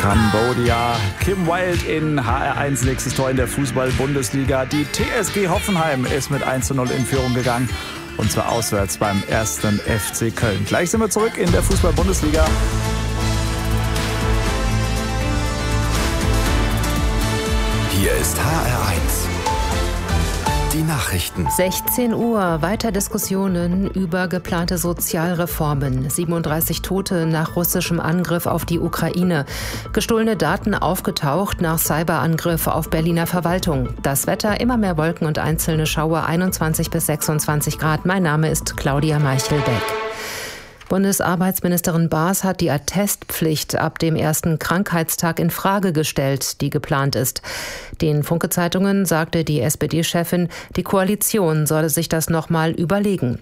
Cambodia. Kim Wilde in HR1, nächstes Tor in der Fußball-Bundesliga. Die TSG Hoffenheim ist mit 1:0 in Führung gegangen. Und zwar auswärts beim 1. FC Köln. Gleich sind wir zurück in der Fußball-Bundesliga. Hier ist HR1. Die Nachrichten. 16 Uhr, weiter Diskussionen über geplante Sozialreformen. 37 Tote nach russischem Angriff auf die Ukraine. Gestohlene Daten aufgetaucht nach Cyberangriff auf Berliner Verwaltung. Das Wetter, immer mehr Wolken und einzelne Schauer, 21 bis 26 Grad. Mein Name ist Claudia Meichelbeck. Bundesarbeitsministerin Baas hat die Attestpflicht ab dem ersten Krankheitstag in Frage gestellt, die geplant ist. Den Funke-Zeitungen sagte die SPD-Chefin, die Koalition solle sich das nochmal überlegen.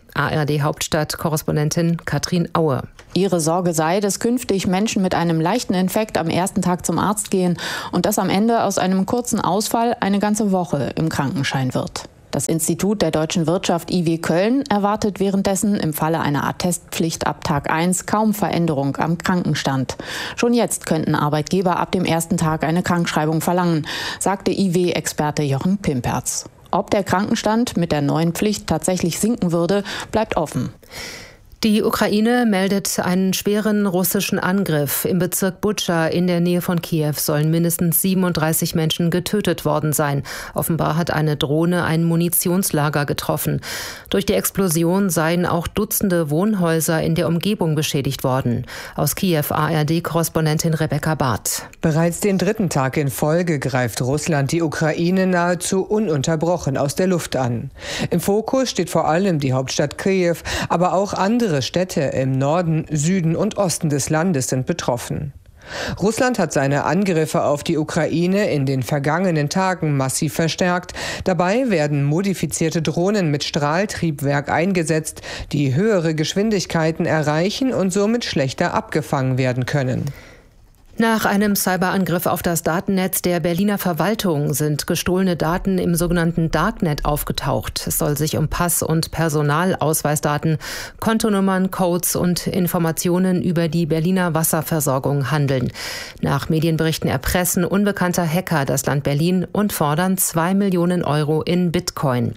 ARD-Hauptstadt-Korrespondentin Katrin Aue. Ihre Sorge sei, dass künftig Menschen mit einem leichten Infekt am ersten Tag zum Arzt gehen und dass am Ende aus einem kurzen Ausfall eine ganze Woche im Krankenschein wird. Das Institut der deutschen Wirtschaft IW Köln erwartet währenddessen im Falle einer Attestpflicht ab Tag 1 kaum Veränderung am Krankenstand. Schon jetzt könnten Arbeitgeber ab dem ersten Tag eine Krankschreibung verlangen, sagte IW-Experte Jochen Pimperz. Ob der Krankenstand mit der neuen Pflicht tatsächlich sinken würde, bleibt offen. Die Ukraine meldet einen schweren russischen Angriff. Im Bezirk Butscha in der Nähe von Kiew sollen mindestens 37 Menschen getötet worden sein. Offenbar hat eine Drohne ein Munitionslager getroffen. Durch die Explosion seien auch Dutzende Wohnhäuser in der Umgebung beschädigt worden. Aus Kiew ARD-Korrespondentin Rebecca Barth. Bereits den dritten Tag in Folge greift Russland die Ukraine nahezu ununterbrochen aus der Luft an. Im Fokus steht vor allem die Hauptstadt Kiew, aber auch andere Städte im Norden, Süden und Osten des Landes sind betroffen. Russland hat seine Angriffe auf die Ukraine in den vergangenen Tagen massiv verstärkt. Dabei werden modifizierte Drohnen mit Strahltriebwerk eingesetzt, die höhere Geschwindigkeiten erreichen und somit schlechter abgefangen werden können. Nach einem Cyberangriff auf das Datennetz der Berliner Verwaltung sind gestohlene Daten im sogenannten Darknet aufgetaucht. Es soll sich um Pass- und Personalausweisdaten, Kontonummern, Codes und Informationen über die Berliner Wasserversorgung handeln. Nach Medienberichten erpressen unbekannte Hacker das Land Berlin und fordern 2 Millionen Euro in Bitcoin.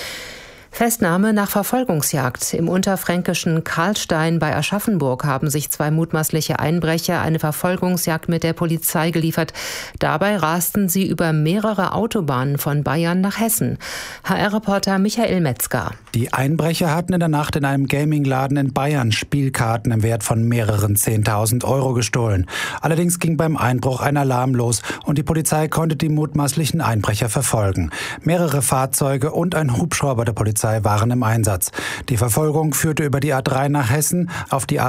Festnahme nach Verfolgungsjagd. Im unterfränkischen Karlstein bei Aschaffenburg haben sich 2 mutmaßliche Einbrecher eine Verfolgungsjagd mit der Polizei geliefert. Dabei rasten sie über mehrere Autobahnen von Bayern nach Hessen. HR-Reporter Michael Metzger. Die Einbrecher hatten in der Nacht in einem Gamingladen in Bayern Spielkarten im Wert von mehreren 10.000 Euro gestohlen. Allerdings ging beim Einbruch ein Alarm los und die Polizei konnte die mutmaßlichen Einbrecher verfolgen. Mehrere Fahrzeuge und ein Hubschrauber der Polizei waren im Einsatz. Die Verfolgung führte über die A3 nach Hessen, auf die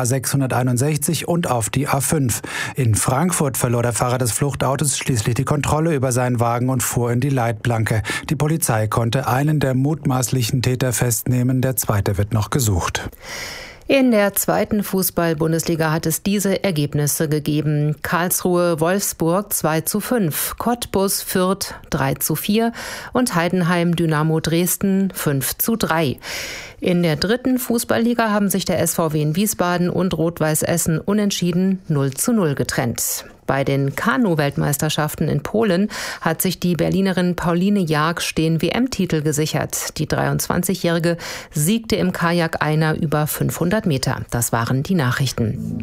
A661 und auf die A5. In Frankfurt verlor der Fahrer des Fluchtautos schließlich die Kontrolle über seinen Wagen und fuhr in die Leitplanke. Die Polizei konnte einen der mutmaßlichen Täter festnehmen, der zweite wird noch gesucht. In der zweiten Fußball-Bundesliga hat es diese Ergebnisse gegeben. Karlsruhe-Wolfsburg 2:5, Cottbus Fürth 3:4 und Heidenheim-Dynamo Dresden 5:3. In der dritten Fußballliga haben sich der SVW in Wiesbaden und Rot-Weiß Essen unentschieden 0:0 getrennt. Bei den Kanu-Weltmeisterschaften in Polen hat sich die Berlinerin Pauline Jarg den WM-Titel gesichert. Die 23-Jährige siegte im Kajak-Einer über 500 Meter. Das waren die Nachrichten.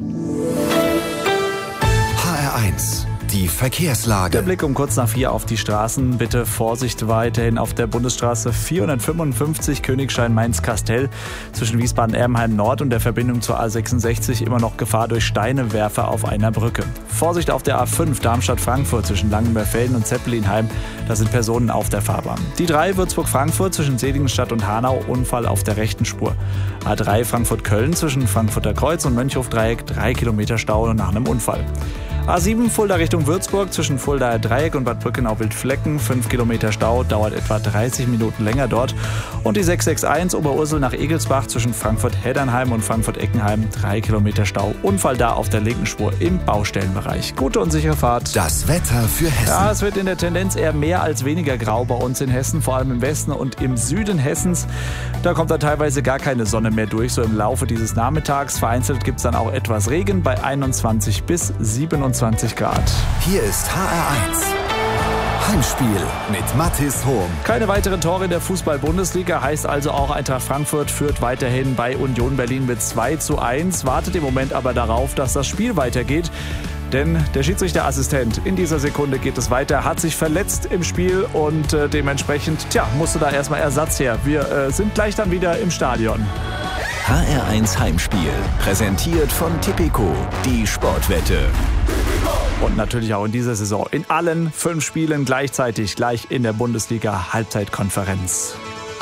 HR1. Die Verkehrslage. Der Blick um kurz nach 4 auf die Straßen. Bitte Vorsicht weiterhin auf der Bundesstraße 455 Königstein-Mainz-Kastel zwischen Wiesbaden-Erbenheim Nord und der Verbindung zur A66 immer noch Gefahr durch Steinewerfer auf einer Brücke. Vorsicht auf der A5 Darmstadt-Frankfurt zwischen Langenberfelden und Zeppelinheim. Da sind Personen auf der Fahrbahn. Die 3 Würzburg-Frankfurt zwischen Seligenstadt und Hanau. Unfall auf der rechten Spur. A3 Frankfurt-Köln zwischen Frankfurter Kreuz und Mönchhof-Dreieck. 3 Kilometer Stau nach einem Unfall. A7 Fulda Richtung Würzburg zwischen Fuldaer Dreieck und Bad Brückenau-Wildflecken. 5 Kilometer Stau, dauert etwa 30 Minuten länger dort. Und die 661 Oberursel nach Egelsbach zwischen Frankfurt-Heddernheim und Frankfurt-Eckenheim. 3 Kilometer Stau, Unfall da auf der linken Spur im Baustellenbereich. Gute und sichere Fahrt. Das Wetter für Hessen. Ja, es wird in der Tendenz eher mehr als weniger grau bei uns in Hessen, vor allem im Westen und im Süden Hessens. Da kommt dann teilweise gar keine Sonne mehr durch, so im Laufe dieses Nachmittags. Vereinzelt gibt es dann auch etwas Regen bei 21 bis 27 22 Grad. Hier ist HR1. Heimspiel mit Mathis Hohm. Keine weiteren Tore in der Fußball-Bundesliga, heißt also auch Eintracht Frankfurt führt weiterhin bei Union Berlin mit 2:1, wartet im Moment aber darauf, dass das Spiel weitergeht. Denn der Schiedsrichterassistent, in dieser Sekunde geht es weiter, hat sich verletzt im Spiel und dementsprechend, musste da erstmal Ersatz her. Wir sind gleich dann wieder im Stadion. HR1 Heimspiel, präsentiert von Tipico, die Sportwette. Und natürlich auch in dieser Saison in allen 5 Spielen gleichzeitig, gleich in der Bundesliga-Halbzeitkonferenz.